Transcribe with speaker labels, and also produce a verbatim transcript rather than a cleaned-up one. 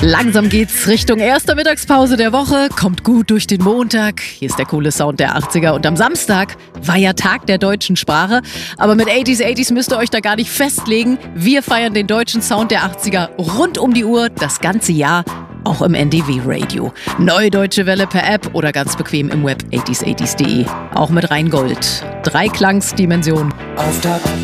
Speaker 1: Langsam geht's Richtung erster Mittagspause der Woche, kommt gut durch den Montag. Hier ist der coole Sound der achtziger und am Samstag war ja Tag der deutschen Sprache. Aber mit achtziger achtziger müsst ihr euch da gar nicht festlegen. Wir feiern den deutschen Sound der achtziger rund um die Uhr, das ganze Jahr, auch im N D W-Radio. Neue Deutsche Welle per App oder ganz bequem im Web achtziger achtziger punkt de. Auch mit Rheingold. Dreiklangsdimension.
Speaker 2: Auftakt